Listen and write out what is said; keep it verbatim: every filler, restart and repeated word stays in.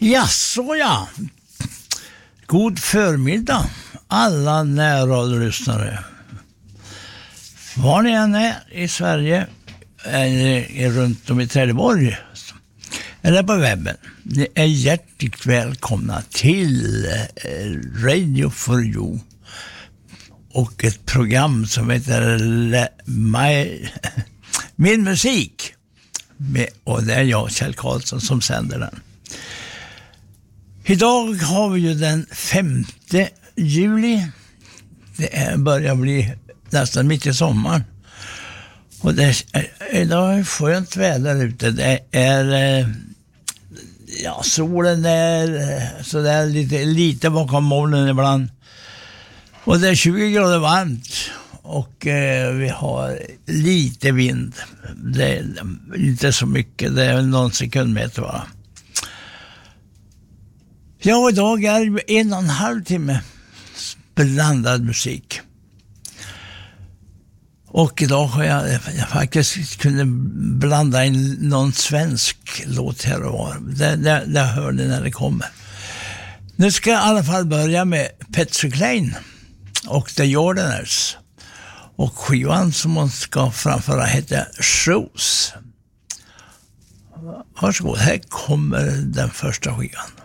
Ja, så ja. God förmiddag alla närradiolyssnare. Var ni än är i Sverige eller runt om i Trelleborg eller på webben. Ni är hjärtligt välkomna till Radio for You och ett program som heter Le- My... Min musik. Med, och det är jag, Kjell Karlsson, som sänder den. Idag har vi ju den femte juli. Det är, börjar bli nästan mitt i sommaren. Och det är, idag är skönt väder ute. Det är... Ja, solen är så där lite, lite bakom molnen ibland. Och det är tjugo grader varmt. Och eh, vi har lite vind. Det är inte så mycket. Det är någon sekundmeter bara. Ja, och idag är det en och en halv timme blandad musik. Och idag har jag, jag faktiskt kunde blanda in någon svensk låt här och var. Det, det, det hör ni när det kommer. Nu ska jag i alla fall börja med Patsy Cline och The Jordaners. Och skivan som man ska framföra heter Shoes. Varsågod, här kommer den första skivan.